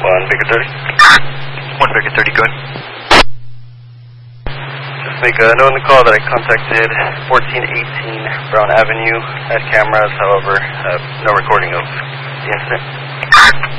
Baker 30. 1 Baker 30, go ahead. Just make a note on the call that I contacted 1418 Brown Avenue, had cameras, however, no recording of the incident.